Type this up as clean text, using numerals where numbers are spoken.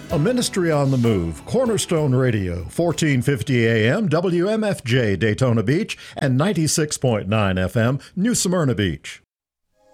A ministry on the move, Cornerstone Radio, 1450 AM, WMFJ Daytona Beach, and 96.9 FM, New Smyrna Beach.